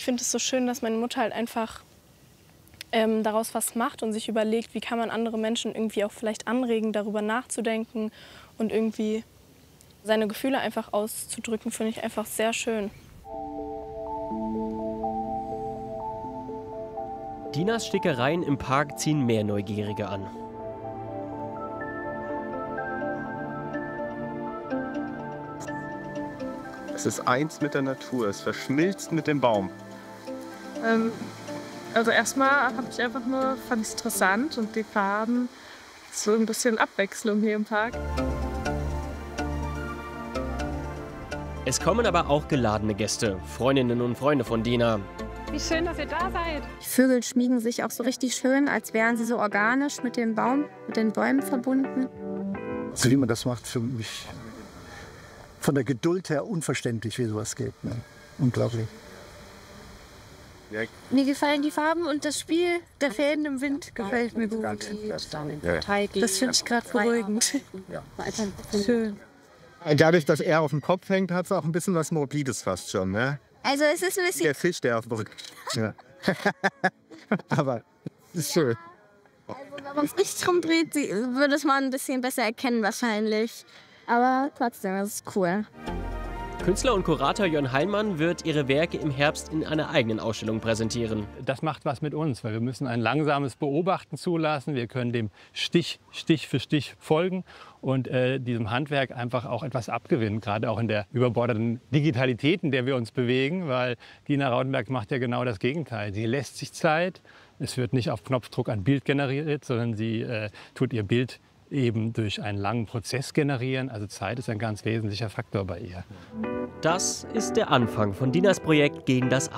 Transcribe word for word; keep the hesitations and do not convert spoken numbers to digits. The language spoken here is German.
finde es so schön, dass meine Mutter halt einfach ähm, daraus was macht und sich überlegt, wie kann man andere Menschen irgendwie auch vielleicht anregen, darüber nachzudenken und irgendwie seine Gefühle einfach auszudrücken, finde ich einfach sehr schön. Dinas Stickereien im Park ziehen mehr Neugierige an. Es ist eins mit der Natur, es verschmilzt mit dem Baum. Ähm, also erstmal habe ich einfach nur, fand es interessant und die Farben, so ein bisschen Abwechslung hier im Park. Es kommen aber auch geladene Gäste, Freundinnen und Freunde von Dina. Wie schön, dass ihr da seid. Die Vögel schmiegen sich auch so richtig schön, als wären sie so organisch mit dem Baum, mit den Bäumen verbunden. Also wie man das macht, für mich von der Geduld her unverständlich, wie sowas geht. Ne? Unglaublich. Mir gefallen die Farben und das Spiel der Fäden im Wind gefällt mir gut. Das finde ich gerade beruhigend. Schön. Dadurch, dass er auf dem Kopf hängt, hat es auch ein bisschen was Morbides fast schon. Ne? Also es ist ein bisschen... Der Fisch, der auf dem Rücken. Ja. Aber es ist schön. Also wenn man es richtig rumdreht, würde es man ein bisschen besser erkennen wahrscheinlich. Aber trotzdem, das ist cool. Künstler und Kurator Jörn Heilmann wird ihre Werke im Herbst in einer eigenen Ausstellung präsentieren. Das macht was mit uns, weil wir müssen ein langsames Beobachten zulassen. Wir können dem Stich, Stich für Stich folgen und äh, diesem Handwerk einfach auch etwas abgewinnen, gerade auch in der überbordeten Digitalität, in der wir uns bewegen, weil Dina Rautenberg macht ja genau das Gegenteil. Sie lässt sich Zeit, es wird nicht auf Knopfdruck ein Bild generiert, sondern sie äh, tut ihr Bild eben durch einen langen Prozess generieren. Also Zeit ist ein ganz wesentlicher Faktor bei ihr. Das ist der Anfang von Dinas Projekt Gegen das